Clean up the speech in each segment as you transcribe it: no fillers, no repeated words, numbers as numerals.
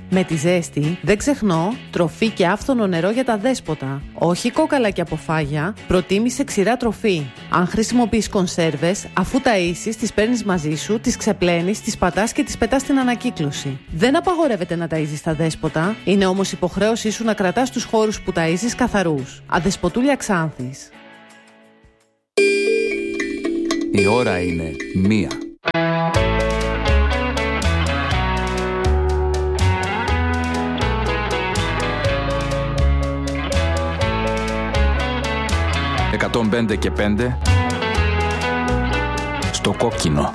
Με τη ζέστη δεν ξεχνώ τροφή και άφθονο νερό για τα δέσποτα. Όχι κόκαλα και αποφάγια, προτίμησε ξηρά τροφή. Αν χρησιμοποιείς κονσέρβες, αφού ταΐσεις, τις παίρνεις μαζί σου, τις ξεπλένεις, τις πατάς και τις πετάς στην ανακύκλωση. Δεν απαγορεύεται να ταΐζεις τα δέσποτα, είναι όμως υποχρέωσή σου να κρατάς τους χώρους που ταΐζεις καθαρούς. Αδεσποτούλια Ξάνθης. Η ώρα είναι 1. «105 και 5» στο κόκκινο.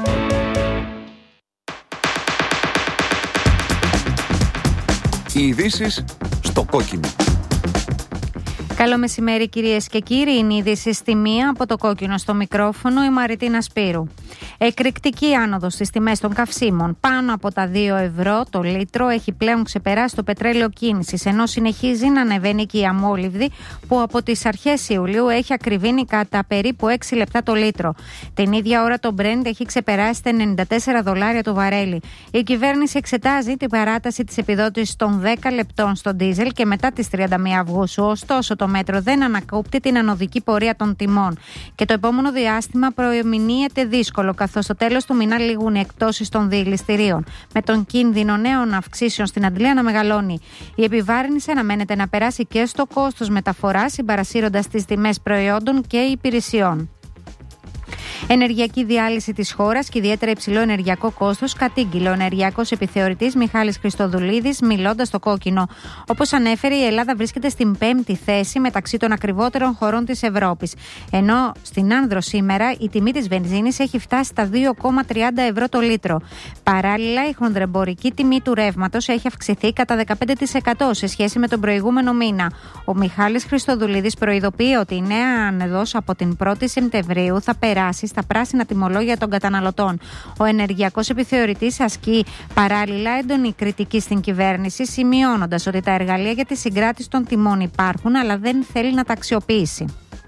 Οι ειδήσεις στο κόκκινο. Καλό μεσημέρι κυρίες και κύριοι, είναι η είδηση στη 1 από το κόκκινο στο μικρόφωνο, η Μαριτίνα Σπύρου. Εκρηκτική άνοδος στις τιμές των καυσίμων. Πάνω από τα 2 ευρώ το λίτρο έχει πλέον ξεπεράσει το πετρέλαιο κίνησης, ενώ συνεχίζει να ανεβαίνει και η αμόλυβδη που από τις αρχές Ιουλίου έχει ακριβήνει κατά περίπου 6 λεπτά το λίτρο. Την ίδια ώρα το Brent έχει ξεπεράσει τα $94 το βαρέλι. Η κυβέρνηση εξετάζει την παράταση της επιδότησης των 10 λεπτών στο ντίζελ και μετά τις 31 Αυγούστου. Ωστόσο, το μέτρο δεν ανακόπτει την ανωδική πορεία των τιμών και το επόμενο διάστημα προεμηνύεται δύσκολο, καθώς στο τέλος του μήνα λήγουν οι εκτόσεις των διελιστηρίων, με τον κίνδυνο νέων αυξήσεων στην αντλία να μεγαλώνει. Η επιβάρυνση αναμένεται να περάσει και στο κόστος μεταφοράς, συμπαρασύροντας τις τιμές προϊόντων και υπηρεσιών. Ενεργειακή διάλυση της χώρας και ιδιαίτερα υψηλό ενεργειακό κόστος, κατήγγειλε ο ενεργειακός επιθεωρητής Μιχάλης Χριστοδουλίδης, μιλώντας στο κόκκινο. Όπως ανέφερε, η Ελλάδα βρίσκεται στην 5η θέση μεταξύ των ακριβότερων χωρών της Ευρώπης. Ενώ στην Άνδρο σήμερα η τιμή της βενζίνης έχει φτάσει στα 2,30 ευρώ το λίτρο. Παράλληλα, η χονδρεμπορική τιμή του ρεύματος έχει αυξηθεί κατά 15% σε σχέση με τον προηγούμενο μήνα. Ο Μιχάλης Χριστοδουλίδης προειδοποιεί ότι η νέα άνοδος από την 1η Σεπτεμβρίου θα περάσει στα πράσινα τιμολόγια των καταναλωτών. Ο ενεργειακός επιθεωρητής ασκεί παράλληλα έντονη κριτική στην κυβέρνηση, σημειώνοντας ότι τα εργαλεία για τη συγκράτηση των τιμών υπάρχουν, αλλά δεν θέλει να τα αξιοποιήσει.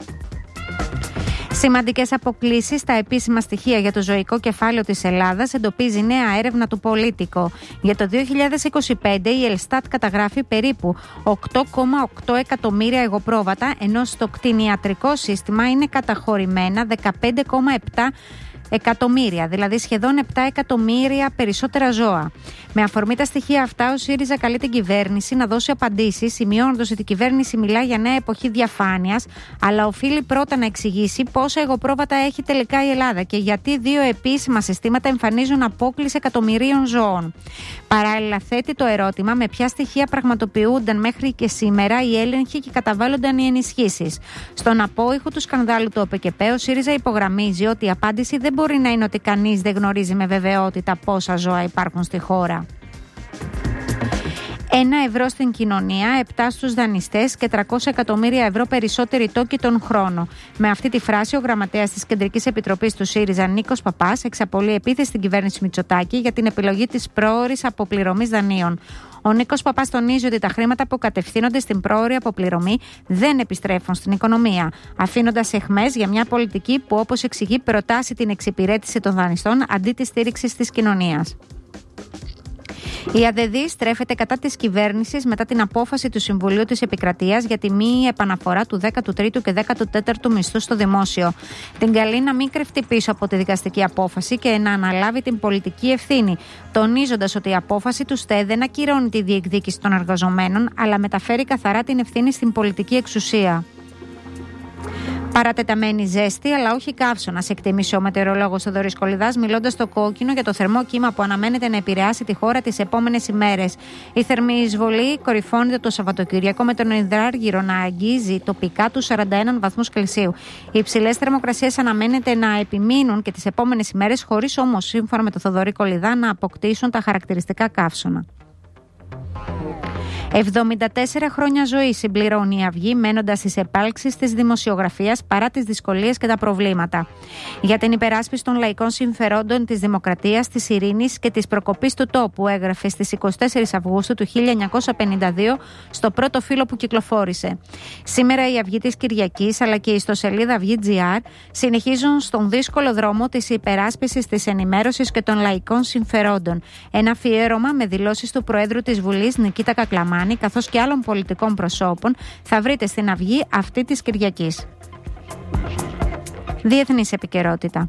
Σημαντικές αποκλίσεις στα επίσημα στοιχεία για το ζωικό κεφάλαιο της Ελλάδας εντοπίζει νέα έρευνα του Πολίτικο. Για το 2025 η Ελστάτ καταγράφει περίπου 8,8 εκατομμύρια εγωπρόβατα, ενώ στο κτηνιατρικό σύστημα είναι καταχωρημένα 15,7 εκατομμύρια, δηλαδή σχεδόν 7 εκατομμύρια περισσότερα ζώα. Με αφορμή τα στοιχεία αυτά, ο ΣΥΡΙΖΑ καλεί την κυβέρνηση να δώσει απαντήσεις, σημειώνοντας ότι η κυβέρνηση μιλά για νέα εποχή διαφάνειας, αλλά οφείλει πρώτα να εξηγήσει πόσα εγωπρόβατα έχει τελικά η Ελλάδα και γιατί 2 επίσημα συστήματα εμφανίζουν απόκλιση εκατομμυρίων ζώων. Παράλληλα, θέτει το ερώτημα με ποια στοιχεία πραγματοποιούνταν μέχρι και σήμερα οι έλεγχοι και καταβάλλονταν οι ενισχύσεις. Στον απόϊχο του σκανδάλου του ΟΠΕΚΕΠΕ, ο ΣΥΡΙΖΑ υπογραμμίζει ότι η απάντηση δεν μπορεί να είναι ότι κανείς δεν γνωρίζει με βεβαιότητα πόσα ζώα υπάρχουν στη χώρα. 1 ευρώ στην κοινωνία, 7 στους δανειστές και 300 εκατομμύρια ευρώ περισσότεροι τόκοι τον χρόνο. Με αυτή τη φράση, ο γραμματέας της Κεντρικής Επιτροπής του ΣΥΡΙΖΑ, Νίκος Παπάς, εξαπολύει επίθεση στην κυβέρνηση Μητσοτάκη για την επιλογή της πρόωρης αποπληρωμής δανείων. Ο Νίκος Παπάς τονίζει ότι τα χρήματα που κατευθύνονται στην πρόωρη αποπληρωμή δεν επιστρέφουν στην οικονομία, αφήνοντας αιχμές για μια πολιτική που, όπως εξηγεί, προτάσει την εξυπηρέτηση των δανειστών αντί της στήριξης της κοινωνίας. Η ΑΔΔ στρέφεται κατά της κυβέρνησης μετά την απόφαση του Συμβουλίου της Επικρατείας για τη μη επαναφορά του 13ου και 14ου μισθού στο δημόσιο. Την καλεί να μην κρυφτεί πίσω από τη δικαστική απόφαση και να αναλάβει την πολιτική ευθύνη, τονίζοντας ότι η απόφαση του ΣΤΕ δεν ακυρώνει τη διεκδίκηση των εργαζομένων, αλλά μεταφέρει καθαρά την ευθύνη στην πολιτική εξουσία. Παρατεταμένη ζέστη, αλλά όχι καύσωνας, εκτίμησε ο μετεωρολόγος Θοδωρής Κολιδάς, μιλώντας στο κόκκινο για το θερμό κύμα που αναμένεται να επηρεάσει τη χώρα τις επόμενες ημέρες. Η θερμή εισβολή κορυφώνεται το Σαββατοκύριακο με τον υδράργυρο να αγγίζει τοπικά τους 41 βαθμούς Κελσίου. Οι υψηλές θερμοκρασίες αναμένεται να επιμείνουν και τις επόμενες ημέρες, χωρίς όμως, σύμφωνα με τον Θοδωρή Κολιδά, να αποκτήσουν τα χαρακτηριστικά καύσωνα. 74 χρόνια ζωή συμπληρώνει η Αυγή, μένοντας στις επάλξεις της δημοσιογραφίας παρά τις δυσκολίες και τα προβλήματα. Για την υπεράσπιση των λαϊκών συμφερόντων, της δημοκρατίας, της ειρήνης και της προκοπής του τόπου, έγραφε στις 24 Αυγούστου του 1952 στο πρώτο φύλλο που κυκλοφόρησε. Σήμερα η Αυγή της Κυριακής αλλά και η ιστοσελίδα Αυγή.gr συνεχίζουν στον δύσκολο δρόμο της υπεράσπισης της ενημέρωσης και των λαϊκών συμφερόντων. Ένα αφιέρωμα με δηλώσεις του Προέδρου της Βουλής Νικήτα Κακλαμάνη καθώς και άλλων πολιτικών προσώπων θα βρείτε στην Αυγή αυτή της Κυριακής. Διεθνής επικαιρότητα.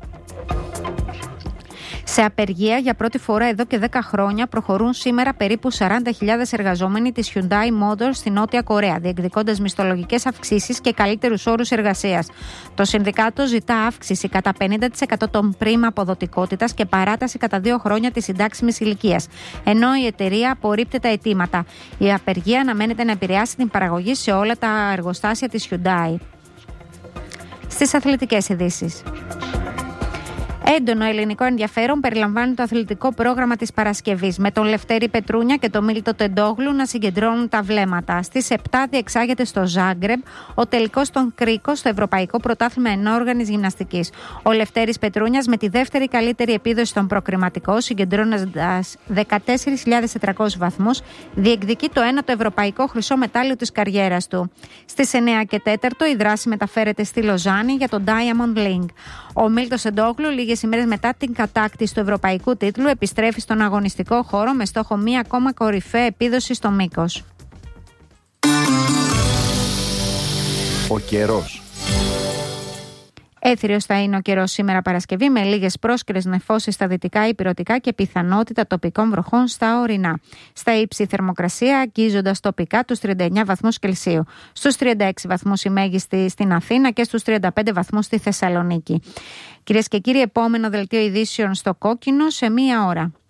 Σε απεργία για πρώτη φορά εδώ και 10 χρόνια προχωρούν σήμερα περίπου 40.000 εργαζόμενοι της Hyundai Motors στη Νότια Κορέα, διεκδικώντας μισθολογικές αυξήσεις και καλύτερους όρους εργασίας. Το Συνδικάτο ζητά αύξηση κατά 50% των πρίμα αποδοτικότητας και παράταση κατά 2 χρόνια της συντάξιμης ηλικίας, ενώ η εταιρεία απορρίπτει τα αιτήματα. Η απεργία αναμένεται να επηρεάσει την παραγωγή σε όλα τα εργοστάσια της Hyundai. Στις αθλητικές ειδήσεις. Έντονο ελληνικό ενδιαφέρον περιλαμβάνει το αθλητικό πρόγραμμα της Παρασκευής, με τον Λευτέρη Πετρούνια και τον Μίλτο Τεντόγλου να συγκεντρώνουν τα βλέμματα. Στις 7 διεξάγεται στο Ζάγκρεμπ ο τελικός των Κρίκο στο Ευρωπαϊκό Πρωτάθλημα Ενόργανης Γυμναστικής. Ο Λευτέρης Πετρούνιας με τη δεύτερη καλύτερη επίδοση στον προκριματικό, συγκεντρώνοντας 14.400 βαθμούς, διεκδικεί το ένατο ευρωπαϊκό χρυσό μετάλλιο της καριέρας του. Στις 9 και 4 η δράση μεταφέρεται στη Λοζάνη για τον Diamond League. Ο Μίλτος Τεντόγλου, λίγες ημέρες μετά την κατάκτηση του ευρωπαϊκού τίτλου, επιστρέφει στον αγωνιστικό χώρο με στόχο μία ακόμα κορυφαία επίδοση στο μήκος. Ο καιρός. Έθριος θα είναι ο καιρός σήμερα Παρασκευή, με λίγες πρόσκαιρες νεφώσεις στα δυτικά ηπειρωτικά και πιθανότητα τοπικών βροχών στα ορεινά. Στα ύψη θερμοκρασία αγγίζοντας τοπικά τους 39 βαθμούς Κελσίου. Στους 36 βαθμούς η μέγιστη στην Αθήνα και στους 35 βαθμούς στη Θεσσαλονίκη. Κυρίες και κύριοι, επόμενο δελτίο ειδήσεων στο Κόκκινο σε 1 ώρα.